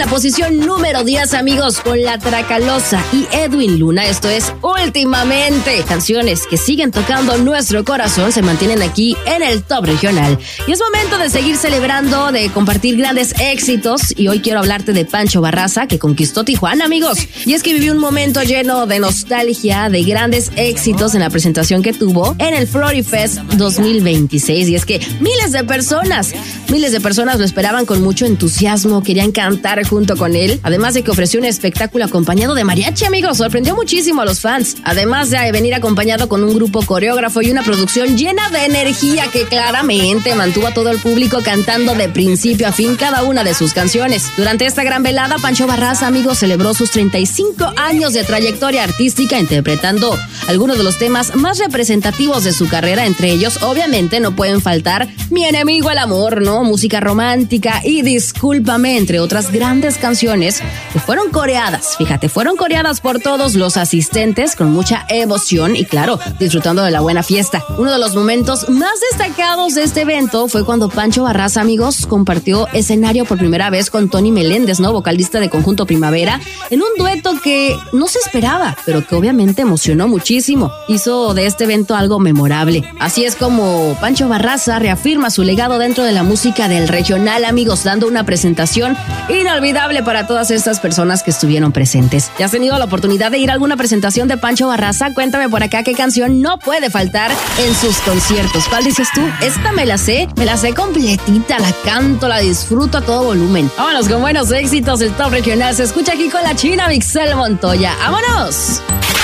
la posición número 10, amigos, con La Tracalosa y Edwin Luna. Esto es Últimamente. Canciones que siguen tocando nuestro corazón se mantienen aquí en el top regional. Y es momento de seguir celebrando, de compartir grandes éxitos. Y hoy quiero hablarte de Pancho Barraza, que conquistó Tijuana, amigos. Y es que vivió un momento lleno de nostalgia, de grandes éxitos en la presentación que tuvo en el Florifest 2026. Y es que miles de personas lo esperaban con mucho entusiasmo, querían cantar junto con él, además de que ofreció un espectáculo acompañado de mariachi, amigos. Sorprendió muchísimo a los fans, además de venir acompañado con un grupo coreógrafo y una producción llena de energía que claramente mantuvo a todo el público cantando de principio a fin cada una de sus canciones. Durante esta gran velada, Pancho Barraza, amigos, celebró sus 35 años de trayectoria artística interpretando algunos de los temas más representativos de su carrera. Entre ellos, obviamente, no pueden faltar Mi enemigo el amor, ¿no? Música romántica y Discúlpame, entre otras grandes canciones que fueron coreadas. Fíjate, fueron coreadas por todos los asistentes con mucha emoción y, claro, disfrutando de la buena fiesta. Uno de los momentos más destacados de este evento fue cuando Pancho Barraza, amigos, compartió escenario por primera vez con Tony Meléndez, ¿no? Vocalista de Conjunto Primavera, en un dueto que no se esperaba, pero que obviamente emocionó muchísimo. Hizo de este evento algo memorable. Así es como Pancho Barraza reafirma su legado dentro de la música del regional, amigos, dando una presentación inolvidable para todas estas personas que estuvieron presentes. ¿Ya has tenido la oportunidad de ir a alguna presentación de Pancho Barraza? Cuéntame por acá qué canción no puede faltar en sus conciertos. ¿Cuál dices tú? Esta me la sé completita, la canto, la disfruto a todo volumen. Vámonos con buenos éxitos. El top regional se escucha aquí con la China Mixel Montoya. ¡Vámonos!